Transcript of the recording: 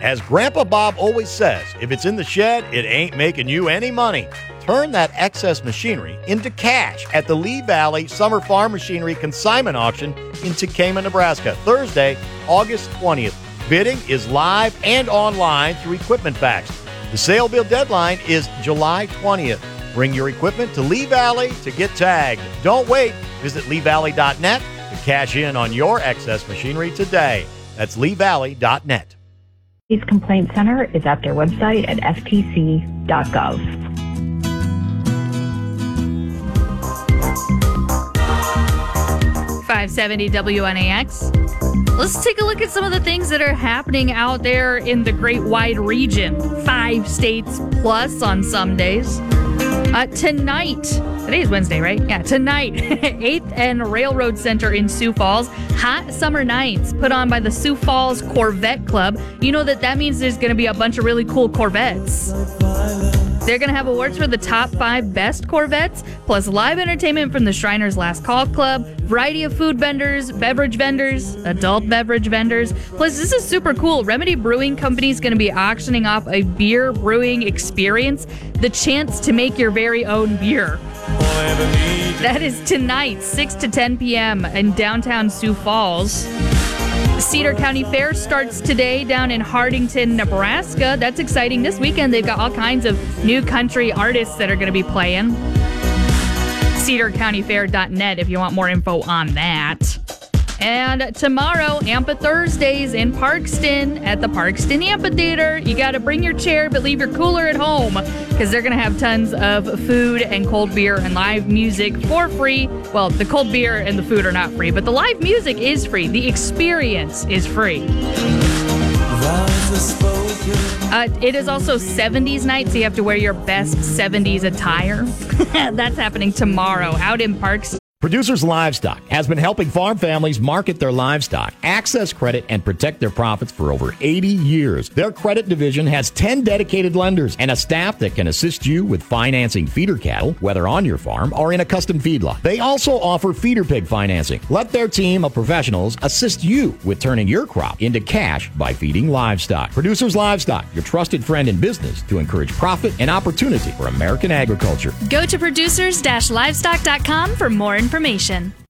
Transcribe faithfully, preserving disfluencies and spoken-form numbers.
As Grandpa Bob always says, if it's in the shed, it ain't making you any money. Turn that excess machinery into cash at the Lee Valley Summer Farm Machinery Consignment Auction in Tekamah, Nebraska, Thursday, August twentieth. Bidding is live and online through Equipment Facts. The sale bid deadline is July twentieth. Bring your equipment to Lee Valley to get tagged. Don't wait. Visit lee valley dot net to cash in on your excess machinery today. That's lee valley dot net. Police Complaint Center is at their website at f t c dot gov. five seventy W N A X. Let's take a look at some of the things that are happening out there in the great wide region. Five states plus on some days. Uh, tonight, today is Wednesday, right? Yeah, tonight, eighth and Railroad Center in Sioux Falls. Hot summer nights put on by the Sioux Falls Corvette Club. You know that that means there's going to be a bunch of really cool Corvettes. They're going to have awards for the top five best Corvettes, plus live entertainment from the Shriners Last Call Club, variety of food vendors, beverage vendors, adult beverage vendors. Plus, this is super cool. Remedy Brewing Company is going to be auctioning off a beer brewing experience, the chance to make your very own beer. That is tonight, six to ten p.m. in downtown Sioux Falls. Cedar County Fair starts today down in Hardington, Nebraska. That's exciting. This weekend, they've got all kinds of new country artists that are going to be playing. cedar county fair dot net if you want more info on that. And tomorrow, Ampa Thursdays in Parkston at the Parkston Amphitheater. You got to bring your chair, but leave your cooler at home because they're going to have tons of food and cold beer and live music for free. Well, the cold beer and the food are not free, but the live music is free. The experience is free. Uh, it is also seventies night, so you have to wear your best seventies attire. That's happening tomorrow out in Parkston. Producers Livestock has been helping farm families market their livestock, access credit, and protect their profits for over eighty years. Their credit division has ten dedicated lenders and a staff that can assist you with financing feeder cattle, whether on your farm or in a custom feedlot. They also offer feeder pig financing. Let their team of professionals assist you with turning your crop into cash by feeding livestock. Producers Livestock, your trusted friend in business to encourage profit and opportunity for American agriculture. Go to producers dash livestock dot com for more information.